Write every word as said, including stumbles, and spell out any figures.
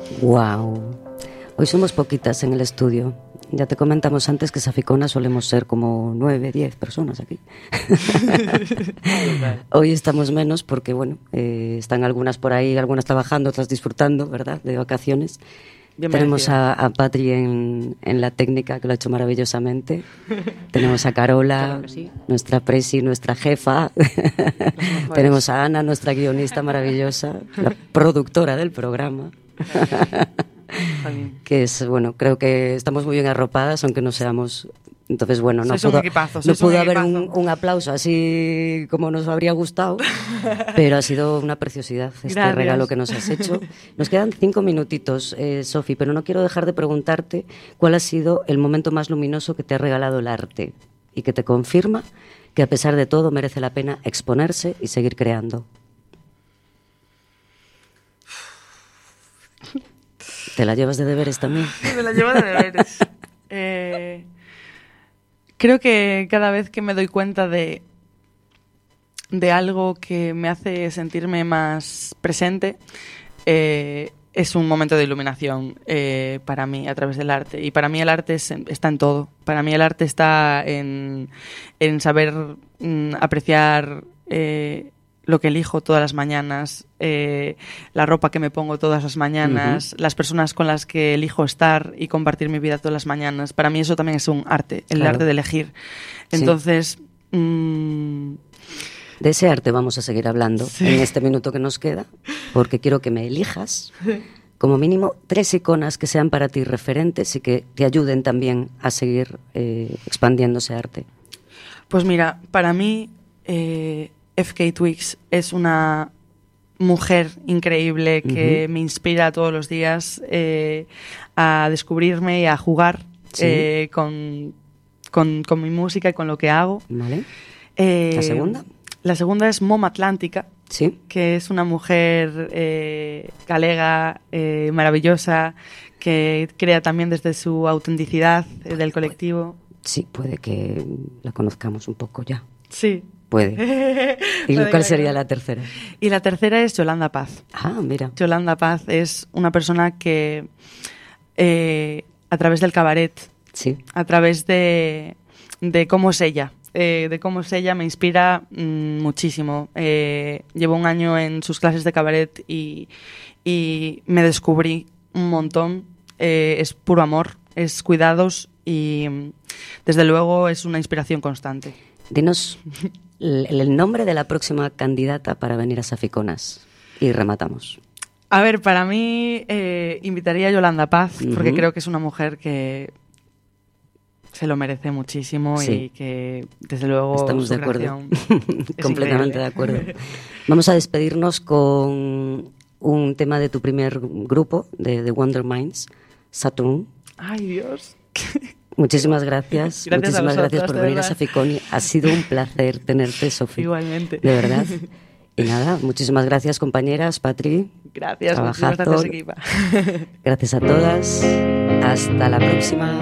Wow. Hoy somos poquitas en el estudio. Ya te comentamos antes que Saficona solemos ser como nueve, diez personas aquí. Hoy estamos menos porque, bueno, eh, están algunas por ahí, algunas trabajando, otras disfrutando, ¿verdad?, de vacaciones. Bien Tenemos a, a Patri en, en la técnica, que lo ha hecho maravillosamente. Tenemos a Carola, claro sí. nuestra presi, nuestra jefa. Tenemos a Ana, nuestra guionista maravillosa, la productora del programa. Que es, bueno, creo que estamos muy bien arropadas, aunque no seamos... Entonces, bueno, no pudo, equipazo, no pudo haber un, un aplauso así como nos habría gustado, pero ha sido una preciosidad este Gracias. regalo que nos has hecho. Nos quedan cinco minutitos, eh, Sofi, pero no quiero dejar de preguntarte cuál ha sido el momento más luminoso que te ha regalado el arte y que te confirma que a pesar de todo merece la pena exponerse y seguir creando. ¿Te la llevas de deberes también? Sí, me la llevo de deberes. eh... Creo que cada vez que me doy cuenta de, de algo que me hace sentirme más presente, eh, es un momento de iluminación eh, para mí a través del arte. Y para mí el arte es, está en todo. Para mí el arte está en, en saber mm, apreciar eh, lo que elijo todas las mañanas, eh, la ropa que me pongo todas las mañanas, uh-huh. las personas con las que elijo estar y compartir mi vida todas las mañanas. Para mí eso también es un arte, el claro. arte de elegir. Entonces... Sí. Mmm... De ese arte vamos a seguir hablando sí. en este minuto que nos queda, porque quiero que me elijas como mínimo tres iconas que sean para ti referentes y que te ayuden también a seguir eh, expandiendo ese arte. Pues mira, para mí... Eh, F K Twigs es una mujer increíble que uh-huh. me inspira todos los días eh, a descubrirme y a jugar sí. eh, con, con, con mi música y con lo que hago. Vale. Eh, ¿La segunda? La segunda es Mom Atlántica, sí. que es una mujer eh, galega, eh, maravillosa, que crea también desde su autenticidad eh, del colectivo. Sí, puede que la conozcamos un poco ya. Sí. Puede. ¿Y puede cuál sería la tercera? Y la tercera es Yolanda Paz. Ah, mira. Yolanda Paz es una persona que eh, a través del cabaret, sí. a través de, de cómo es ella, eh, de cómo es ella me inspira mmm, muchísimo. Eh, llevo un año en sus clases de cabaret y, y me descubrí un montón. Eh, es puro amor, es cuidados y desde luego es una inspiración constante. Dinos el nombre de la próxima candidata para venir a Saficonas y rematamos. A ver, para mí eh, invitaría a Yolanda Paz, uh-huh. porque creo que es una mujer que se lo merece muchísimo sí. y que desde luego estamos su de acuerdo. increíble. Completamente de acuerdo. Vamos a despedirnos con un tema de tu primer grupo, de The Wonder Minds, Saturn. Ay, Dios. Muchísimas gracias. Gracias Muchísimas a vosotros, gracias por venir verdad. a Saficoni. Ha sido un placer tenerte, Sofi. Igualmente. De verdad. Y nada, muchísimas gracias, compañeras. Patri. Gracias, muchísimas gracias, equipa. Gracias a todas. Hasta la próxima.